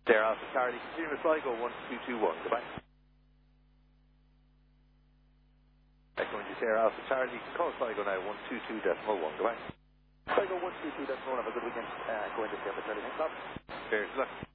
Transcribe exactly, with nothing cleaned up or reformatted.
There, Alpha Charlie, continue with Sligo one two two one, goodbye. Echoing you, Sarah Alpha Charlie, call Sligo now one two two decimal one, goodbye. Sligo one two two decimal one, have a good weekend. Uh, going to Alpha Charlie, thanks, Bob. Cheers, luck.